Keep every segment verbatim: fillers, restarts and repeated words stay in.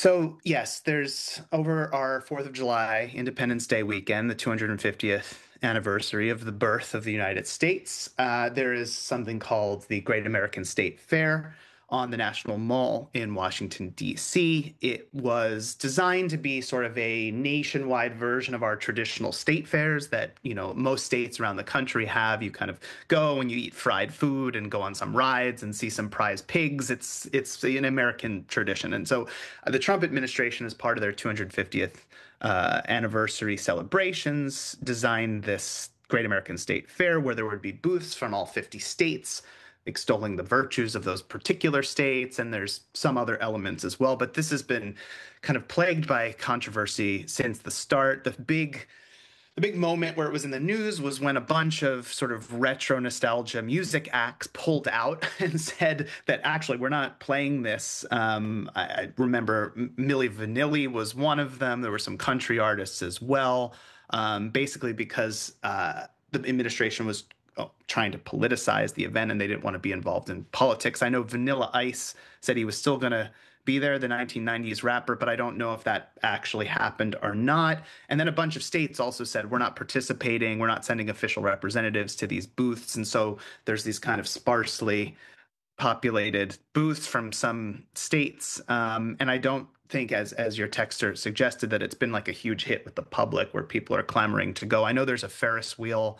So, yes, there's over our fourth of July, Independence Day weekend, the two hundred fiftieth anniversary of the birth of the United States. Uh, there is something called the Great American State Fair on the National Mall in Washington, D C. It was designed to be sort of a nationwide version of our traditional state fairs that, you know, most states around the country have. You kind of go and you eat fried food and go on some rides and see some prize pigs. It's it's an American tradition. And so uh, the Trump administration, as part of their two hundred fiftieth uh, anniversary celebrations, designed this Great American State Fair where there would be booths from all fifty states extolling the virtues of those particular states, and there's some other elements as well. But this has been kind of plagued by controversy since the start. The big the big moment where it was in the news was when a bunch of sort of retro nostalgia music acts pulled out and said that actually we're not playing this. Um, I, I remember Milli Vanilli was one of them. There were some country artists as well, um, basically because uh, the administration was oh, trying to politicize the event and they didn't want to be involved in politics. I know Vanilla Ice said he was still going to be there, the nineteen nineties rapper, but I don't know if that actually happened or not. And then a bunch of states also said, we're not participating, we're not sending official representatives to these booths. And so there's these kind of sparsely populated booths from some states. Um, and I don't think, as as your texter suggested, that it's been like a huge hit with the public where people are clamoring to go. I know there's a Ferris wheel,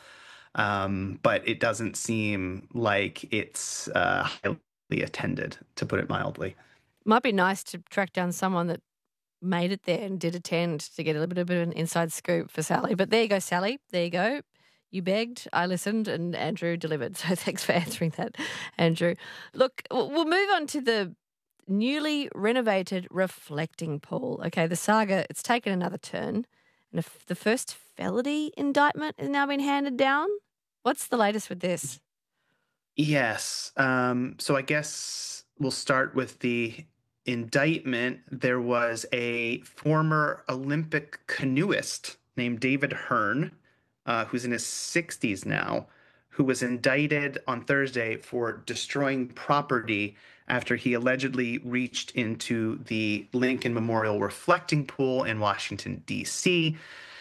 um, but it doesn't seem like it's uh, highly attended, to put it mildly. Might be nice to track down someone that made it there and did attend to get a little bit of an inside scoop for Sally. But there you go, Sally. There you go. You begged, I listened, and Andrew delivered. So thanks for answering that, Andrew. Look, we'll move on to the newly renovated reflecting pool. Okay, the saga, it's taken another turn. And if the first felony indictment has now been handed down. What's the latest with this? Yes. Um, so I guess we'll start with the indictment. There was a former Olympic canoeist named David Hearn, uh, who's in his sixties now, who was indicted on Thursday for destroying property after he allegedly reached into the Lincoln Memorial reflecting pool in Washington, D C.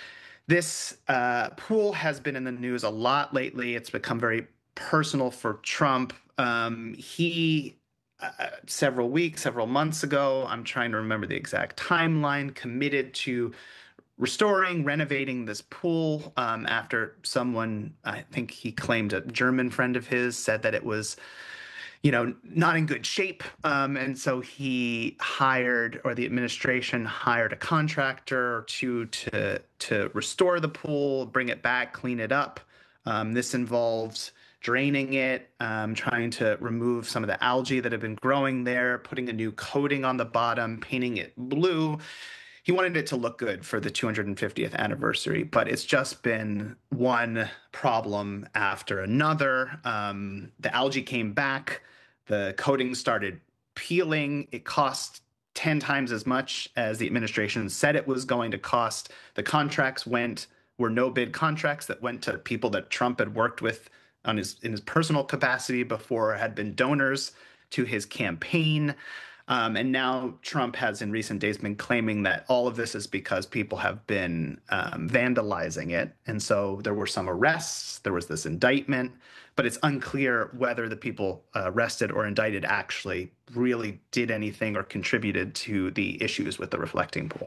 This uh, pool has been in the news a lot lately. It's become very personal for Trump. Um, he Uh, several weeks, several months ago, I'm trying to remember the exact timeline, committed to restoring, renovating this pool um, after someone, I think he claimed a German friend of his, said that it was, you know, not in good shape. Um, and so he hired, or the administration hired a contractor to, to, to restore the pool, bring it back, clean it up. Um, this involves draining it, um, trying to remove some of the algae that had been growing there, putting a new coating on the bottom, painting it blue. He wanted it to look good for the two hundred fiftieth anniversary, but it's just been one problem after another. Um, the algae came back, the coating started peeling. It cost ten times as much as the administration said it was going to cost. The contracts went, were no bid contracts that went to people that Trump had worked with on his in his personal capacity before, had been donors to his campaign. Um, and now Trump has in recent days been claiming that all of this is because people have been um, vandalizing it. And so there were some arrests, there was this indictment, but it's unclear whether the people uh, arrested or indicted actually really did anything or contributed to the issues with the reflecting pool.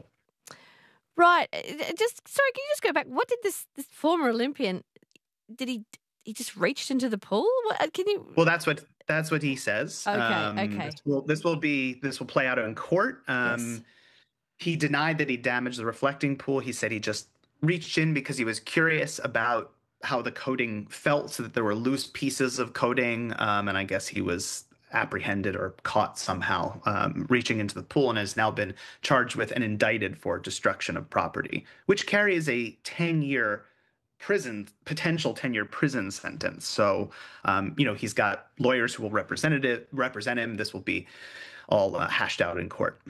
Right. Just sorry, can you just go back? What did this, this former Olympian, did he... He just reached into the pool? What, can you? Well, that's what that's what he says. Okay, um, okay. This will, this will be this will play out in court. Um, Yes. He denied that he damaged the reflecting pool. He said he just reached in because he was curious about how the coating felt, so that there were loose pieces of coating, um, and I guess he was apprehended or caught somehow um, reaching into the pool, and has now been charged with and indicted for destruction of property, which carries a ten-year prison, potential ten-year prison sentence. So, um, you know, he's got lawyers who will represent it, represent him. This will be all uh, hashed out in court.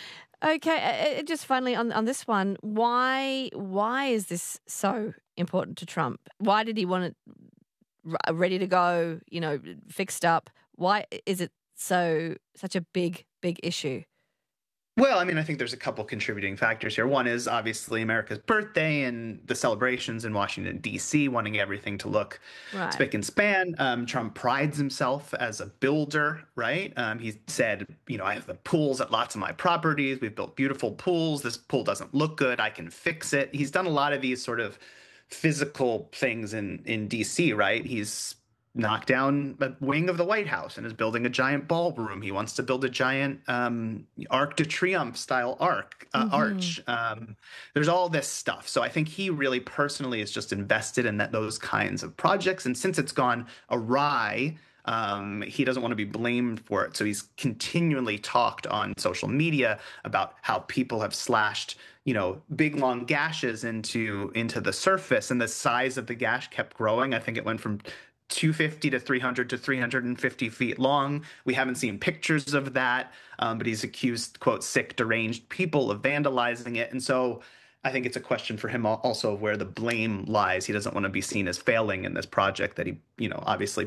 Okay, uh, just finally on on this one, why why is this so important to Trump? Why did he want it r- ready to go? You know, fixed up. Why is it so such a big big issue? Well, I mean, I think there's a couple contributing factors here. One is obviously America's birthday and the celebrations in Washington, D C, wanting everything to look Right. spick and span. Um, Trump prides himself as a builder, right? Um, he said, you know, I have the pools at lots of my properties. We've built beautiful pools. This pool doesn't look good. I can fix it. He's done a lot of these sort of physical things in in D C, right? He's knocked down a wing of the White House and is building a giant ballroom. He wants to build a giant um, Arc de Triomphe style arc uh, Mm-hmm. arch. Um, there's all this stuff. So I think he really personally is just invested in that those kinds of projects. And since it's gone awry, um, he doesn't want to be blamed for it. So he's continually talked on social media about how people have slashed, you know, big long gashes into into the surface, and the size of the gash kept growing. I think it went from two hundred fifty to three hundred to three hundred fifty feet long. We haven't seen pictures of that, um, but he's accused, quote, sick, deranged people of vandalizing it. And so I think it's a question for him also of where the blame lies. He doesn't want to be seen as failing in this project that he, you know, obviously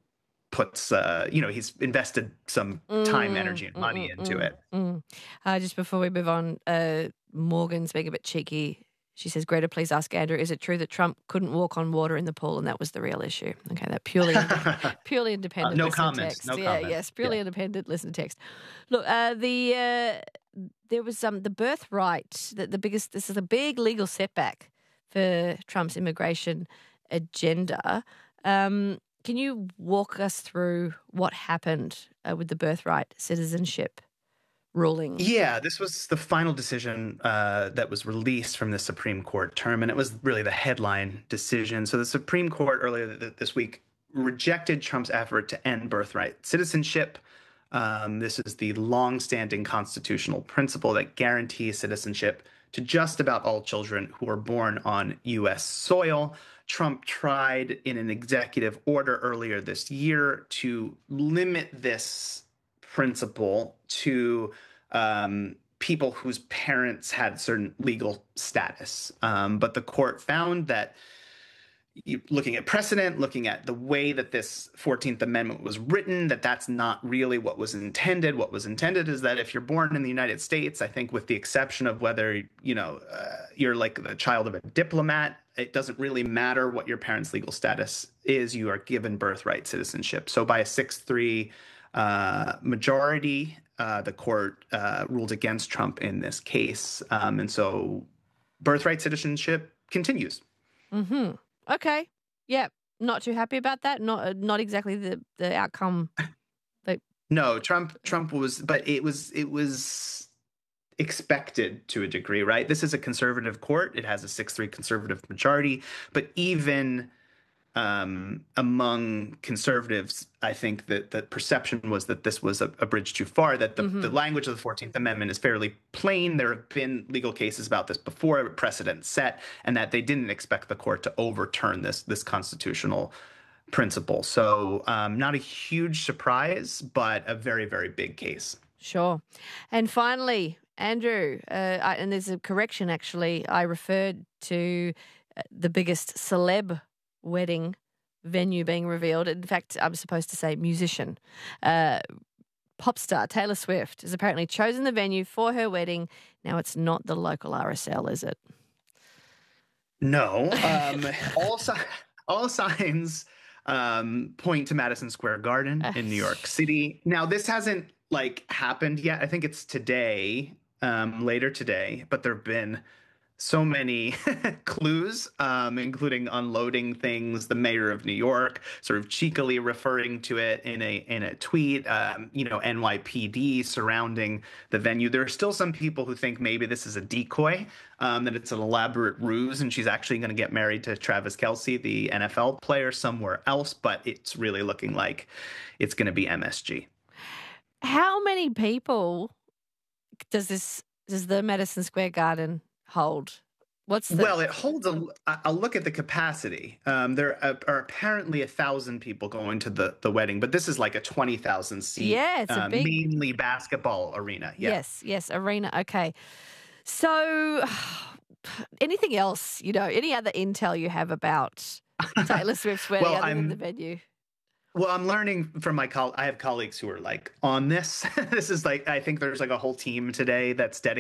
puts, uh, you know, he's invested some time, Mm, energy, and mm, money mm, into mm, it. mm. Uh, just before we move on, uh, Morgan's being a bit cheeky. She says, Greta, please ask Andrew, is it true that Trump couldn't walk on water in the pool and that was the real issue? Okay, that purely indep purely Uh, independent no listener comment. text. No Yeah, comment. yes, Yeah. purely independent listener text. Look, uh, the uh, there was um, the birthright, the, the biggest, this is a big legal setback for Trump's immigration agenda. Um, can you walk us through what happened uh, with the birthright citizenship ruling? Yeah, this was the final decision uh, that was released from the Supreme Court term, and it was really the headline decision. So the Supreme Court earlier th this week rejected Trump's effort to end birthright citizenship. Um, this is the longstanding constitutional principle that guarantees citizenship to just about all children who are born on U S soil. Trump tried in an executive order earlier this year to limit this principle to um, people whose parents had certain legal status. Um, but the court found that you, looking at precedent, looking at the way that this fourteenth Amendment was written, that that's not really what was intended. What was intended is that if you're born in the United States, I think with the exception of whether, you know, uh, you're like the child of a diplomat, it doesn't really matter what your parents' legal status is. You are given birthright citizenship. So by a six three uh, majority, uh, the court uh, ruled against Trump in this case. Um, and so birthright citizenship continues. Mm-hmm. Okay. Yeah. Not too happy about that. Not uh, not exactly the, the outcome. That... No, Trump Trump was, but it was it was expected to a degree, right? This is a conservative court. It has a six three conservative majority, but even um, among conservatives, I think that the perception was that this was a, a bridge too far, that the, mm-hmm. the language of the fourteenth Amendment is fairly plain. There have been legal cases about this before, precedent set, and that they didn't expect the court to overturn this, this constitutional principle. So um, not a huge surprise, but a very, very big case. Sure. And finally, Andrew, uh, I, and there's a correction actually. I referred to uh, the biggest celeb wedding venue being revealed. In fact, I'm supposed to say musician. Uh, pop star Taylor Swift has apparently chosen the venue for her wedding. Now, it's not the local R S L, is it? No. Um, all, si all signs um, point to Madison Square Garden in New York City. Now, this hasn't like happened yet. I think it's today, um, later today, but there have been so many clues, um, including unloading things. The mayor of New York sort of cheekily referring to it in a in a tweet. Um, you know, N Y P D surrounding the venue. There are still some people who think maybe this is a decoy, um, that it's an elaborate ruse, and she's actually going to get married to Travis Kelce, the N F L player, somewhere else. But it's really looking like it's going to be M S G. How many people does this does the Madison Square Garden hold? What's the... Well, it holds a. I'll look at the capacity. Um, there are, are apparently a thousand people going to the the wedding, but this is like a twenty thousand seat, yeah, it's a uh, big, mainly basketball arena. Yeah. Yes, yes, arena. Okay, so anything else? You know, any other intel you have about Taylor Swift's wedding well, other I'm, than the venue? Well, I'm learning from my col I have colleagues who are like on this. This is like I think there's like a whole team today that's